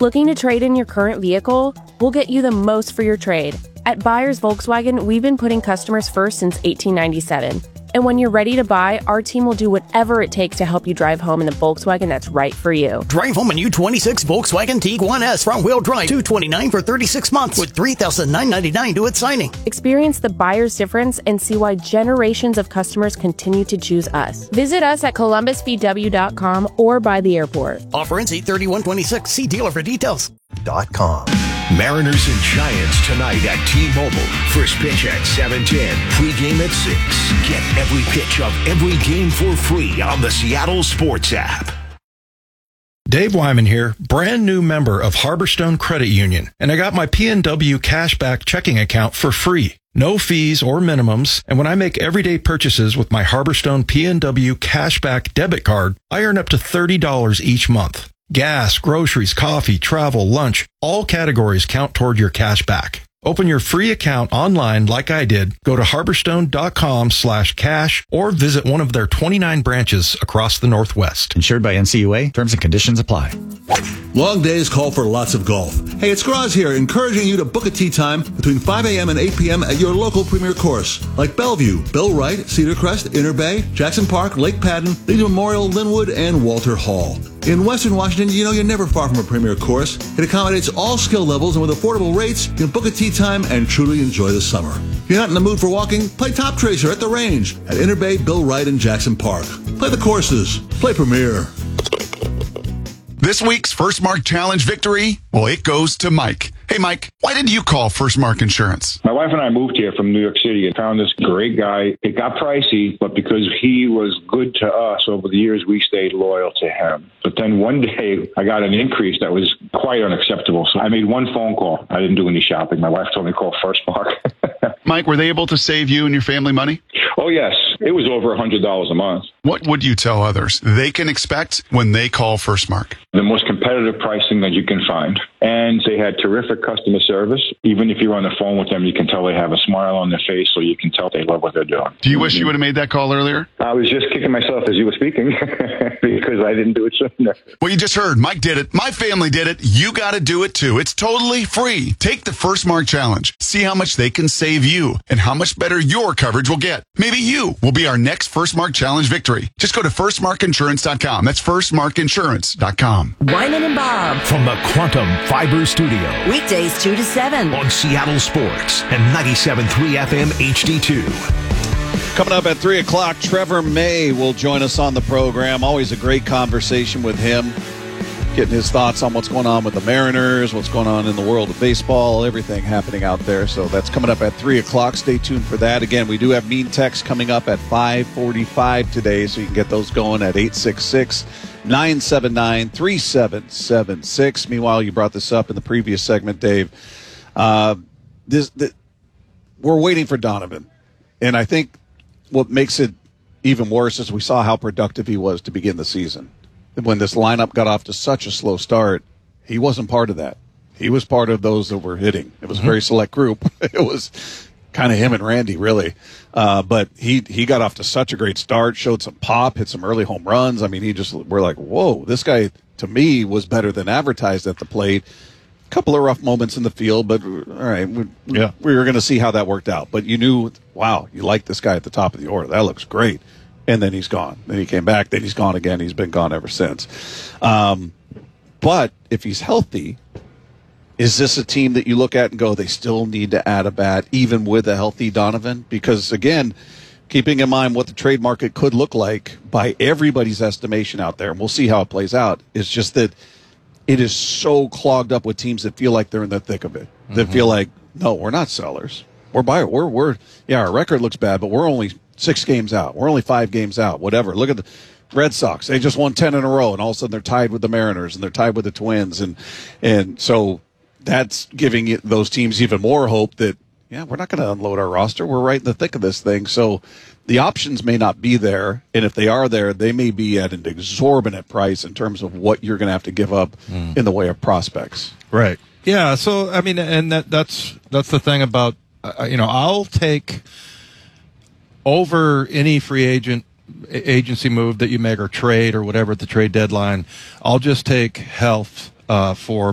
Looking to trade in your current vehicle? We'll get you the most for your trade. At Buyers Volkswagen, we've been putting customers first since 1897. And when you're ready to buy, our team will do whatever it takes to help you drive home in the Volkswagen that's right for you. Drive home a new 26 Volkswagen Tiguan S front-wheel drive, $229 for 36 months with $3,999 due at signing. Experience the buyer's difference and see why generations of customers continue to choose us. Visit us at columbusvw.com or by the airport. Offer ends 8/31/26. See dealer for details. .com. Mariners and Giants tonight at T-Mobile. First pitch at 7:10. Pre-game at 6. Get every pitch of every game for free on the Seattle Sports app. Dave Wyman here, brand new member of Harborstone Credit Union, and I got my PNW Cashback checking account for free. No fees or minimums, and when I make everyday purchases with my Harborstone PNW Cashback debit card, I earn up to $30 each month. Gas, groceries, coffee, travel, lunch, all categories count toward your cash back. Open your free account online like I did. Go to harborstone.com/cash or visit one of their 29 branches across the Northwest. Insured by NCUA. Terms and conditions apply. Long days call for lots of golf. Hey, it's Graz here, encouraging you to book a tee time between 5 a.m. and 8 p.m. at your local premier course, like Bellevue, Bill Wright, Cedar Crest, Inner Bay, Jackson Park, Lake Padden, Legion Memorial, Linwood, and Walter Hall. In Western Washington, you know you're never far from a premier course. It accommodates all skill levels, and with affordable rates, you can book a tee time and truly enjoy the summer. If you're not in the mood for walking, play Top Tracer at the range at Inner Bay, Bill Wright, and Jackson Park. Play the courses. Play Premier. This week's First Mark Challenge victory, well, it goes to Mike. Hey, Mike, why did you call First Mark Insurance? My wife and I moved here from New York City and found this great guy. It got pricey, but because he was good to us over the years, we stayed loyal to him. But then one day I got an increase that was quite unacceptable. So I made one phone call. I didn't do any shopping. My wife told me to call First Mark. Mike, were they able to save you and your family money? Oh, yes. It was over $100 a month. What would you tell others they can expect when they call First Mark? The most competitive pricing that you can find. And they had terrific customer service. Even if you're on the phone with them, you can tell they have a smile on their face, so you can tell they love what they're doing. Do you wish you would have made that call earlier? I was just kicking myself as you were speaking because I didn't do it sooner. Well, you just heard. Mike did it. My family did it. You got to do it, too. It's totally free. Take the First Mark Challenge. See how much they can save you and how much better your coverage will get. Maybe you will be our next First Mark Challenge victory. Just go to firstmarkinsurance.com. That's firstmarkinsurance.com. Wyman and Bob. From the Quantum Fiber Studio. Weekdays 2 to 7. On Seattle Sports and 97.3 FM HD2. Coming up at 3 o'clock, Trevor May will join us on the program. Always a great conversation with him, getting his thoughts on what's going on with the Mariners, what's going on in the world of baseball, everything happening out there. So that's coming up at 3 o'clock. Stay tuned for that. Again, we do have mean texts coming up at 5:45 today, so you can get those going at 866-979-3776. Meanwhile, you brought this up in the previous segment, Dave. We're waiting for Donovan. And I think what makes it even worse is we saw how productive he was to begin the season. When this lineup got off to such a slow start, he wasn't part of that. He was part of those that were hitting. It was a very select group. It was kind of him and Randy, really. But he got off to such a great start, showed some pop, hit some early home runs. I mean, we're like, whoa, this guy, to me, was better than advertised at the plate. A couple of rough moments in the field, but all right, we were going to see how that worked out. But you knew, wow, you like this guy at the top of the order. That looks great. And then he's gone. Then he came back. Then he's gone again. He's been gone ever since. But if he's healthy, is this a team that you look at and go, they still need to add a bat, even with a healthy Donovan? Because, again, keeping in mind what the trade market could look like by everybody's estimation out there, and we'll see how it plays out, is just that it is so clogged up with teams that feel like they're in the thick of it, that feel like, no, we're not sellers. We're buyers. Our record looks bad, but we're only 6 games out. We're only 5 games out, whatever. Look at the Red Sox. They just won 10 in a row, and all of a sudden they're tied with the Mariners, and they're tied with the Twins. And so that's giving those teams even more hope that, we're not going to unload our roster. We're right in the thick of this thing. So the options may not be there, and if they are there, they may be at an exorbitant price in terms of what you're going to have to give up in the way of prospects. Right. Yeah, so, I mean, and that's the thing about, I'll take over any free agency move that you make or trade or whatever at the trade deadline. I'll just take health for